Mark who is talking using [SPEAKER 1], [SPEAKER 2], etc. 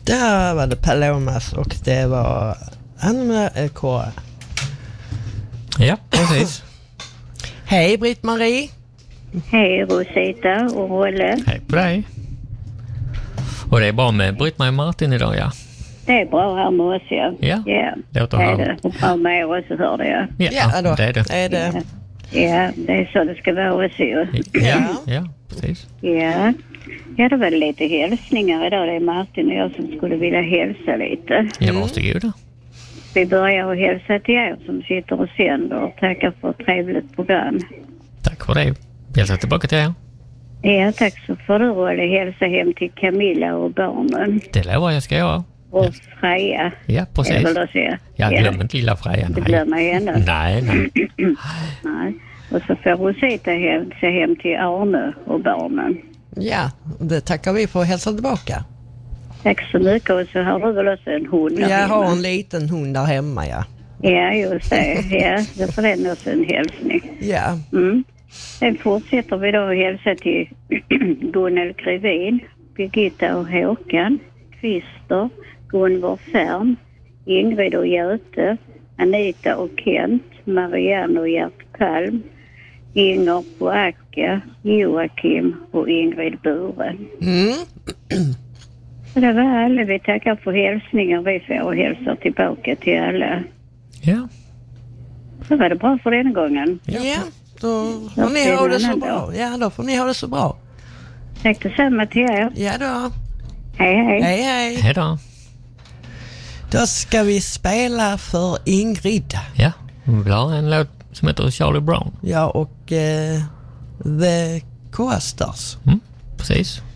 [SPEAKER 1] Där var det Palomas och det var Anna Kåre.
[SPEAKER 2] Ja, precis.
[SPEAKER 1] Hej Britt-Marie.
[SPEAKER 3] Hej Rosita och Rolle.
[SPEAKER 2] Hej på dig. Och det är bra med Britt-Marie Martin idag, ja.
[SPEAKER 3] Det är bra här med oss, ja.
[SPEAKER 2] Ja, låter
[SPEAKER 3] det är
[SPEAKER 2] höra.
[SPEAKER 3] det. Och bra med oss, hörde jag.
[SPEAKER 2] Ja,
[SPEAKER 1] då.
[SPEAKER 2] det är det.
[SPEAKER 1] Är det.
[SPEAKER 3] Ja, det är så det ska vara också ju.
[SPEAKER 2] Ja, precis.
[SPEAKER 3] Ja. Ja, det var lite hälsningar idag. Det är Martin och jag som skulle vilja hälsa lite.
[SPEAKER 2] Ja, varsågoda.
[SPEAKER 3] Vi börjar att hälsa till er som sitter och sänder och tackar för ett trevligt program.
[SPEAKER 2] Tack för det. Hälsa tillbaka till er.
[SPEAKER 3] Ja, tack så får du Rolle. Hälsa hem till Camilla och barnen.
[SPEAKER 2] Det lovar jag ska göra.
[SPEAKER 3] Och Freja.
[SPEAKER 2] Ja, precis. Jag glömmer inte lilla Freja.
[SPEAKER 3] Du glömmer henne.
[SPEAKER 2] Nej.
[SPEAKER 3] Nej. Och så får Rosita hälsa hem till Arne och barnen.
[SPEAKER 1] Ja, det tackar vi för att hälsa tillbaka.
[SPEAKER 3] Tack så mycket. Och så har du väl också en hund där
[SPEAKER 1] Jag har
[SPEAKER 3] hemma.
[SPEAKER 1] en liten hund där hemma, ja.
[SPEAKER 3] Ja, just det. Ja, då får den också en hälsning.
[SPEAKER 1] Ja.
[SPEAKER 3] Sen fortsätter vi då att hälsa till Gunnel Krivin, Birgitta och Håkan, Christer, Gunvor Färm, Ingrid och Göte, Anita och Kent, Marianne och Gert Palm, Inger Boacka, Joakim och Ingrid Buren. Så det var alla. Vi tackar för hälsningar vi får och hälsar tillbaka till alla.
[SPEAKER 2] Ja.
[SPEAKER 3] Så var det bra för den gången.
[SPEAKER 1] Ja, då får ni ha det så bra. Ja, då får ni ha det så bra.
[SPEAKER 3] Tack detsamma till er.
[SPEAKER 1] Ja då.
[SPEAKER 3] Hej, hej.
[SPEAKER 1] Hej, hej.
[SPEAKER 2] Hej då.
[SPEAKER 1] Då ska vi spela för Ingrid.
[SPEAKER 2] Ja, vi vill ha en låt som heter Charlie Brown.
[SPEAKER 1] Ja, och The Coasters.
[SPEAKER 2] Precis.